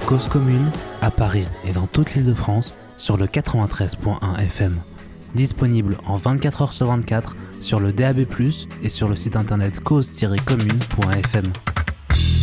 Cause Commune à Paris et dans toute l'Île-de-France sur le 93.1 FM. Disponible en 24h sur 24 sur le DAB+, et sur le site internet cause-commune.fm.